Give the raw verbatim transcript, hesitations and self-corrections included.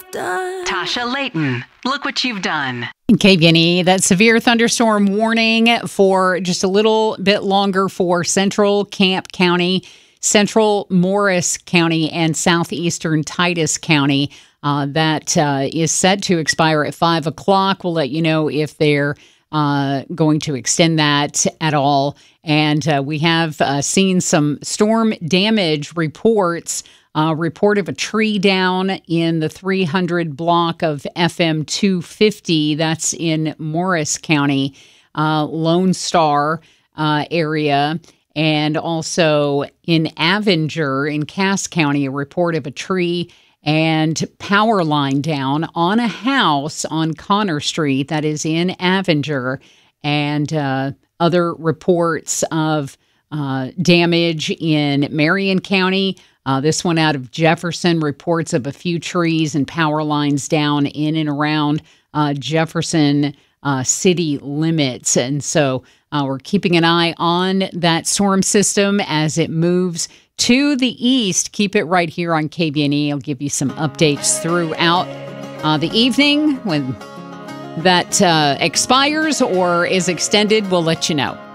done. Tasha Layton, look what you've done. K B N E, that severe thunderstorm warning for just a little bit longer for central Camp County, central Morris County, and southeastern Titus County. Uh, that uh, is set to expire at five o'clock. We'll let you know if they're uh, going to extend that at all. And uh, we have uh, seen some storm damage reports. Uh, report of a tree down in the three hundred block of F M two fifty. That's in Morris County, uh, Lone Star uh, area. And also in Avenger in Cass County, a report of a tree and power line down on a house on Connor Street that is in Avenger. And uh, other reports of uh, damage in Marion County. Uh, this one out of Jefferson, reports of a few trees and power lines down in and around uh, Jefferson uh, city limits. And so uh, we're keeping an eye on that storm system as it moves to the east. Keep it right here on K B N E. I'll give you some updates throughout uh, the evening when that uh, expires or is extended. We'll let you know.